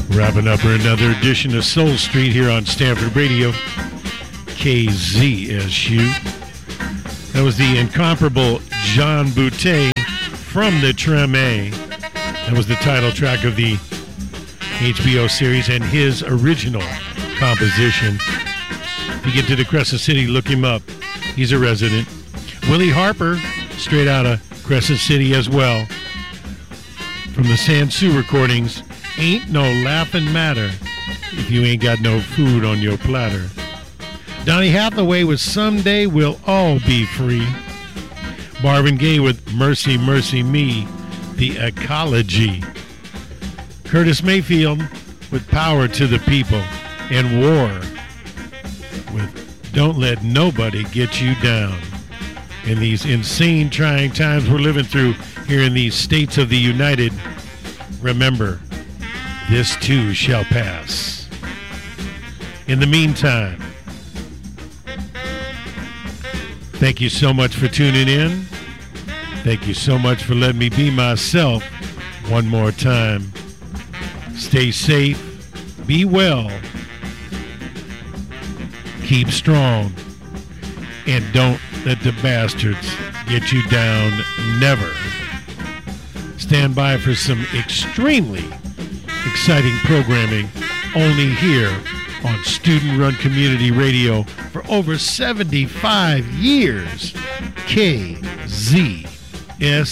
Wrapping up for another edition of Soul Street here on Stanford Radio, KZSU. That was the incomparable John Boutté from the Treme. That was the title track of the HBO series and his original composition. If you get to the Crescent City, look him up. He's a resident. Willie Harper, straight out of Crescent City as well. From the Sansu recordings, Ain't No Laughing Matter If You Ain't Got No Food on Your Platter. Donny Hathaway with Someday We'll All Be Free. Marvin Gaye with Mercy, Mercy Me, The Ecology. Curtis Mayfield with Power to the People. And War with Don't Let Nobody Get You Down. In these insane, trying times we're living through here in these states of the United, remember, this too shall pass. In the meantime, thank you so much for tuning in. Thank you so much for letting me be myself one more time. Stay safe, be well, keep strong, and don't let the bastards get you down, never. Stand by for some extremely exciting programming only here on student-run community radio for over 75 years. KZSU.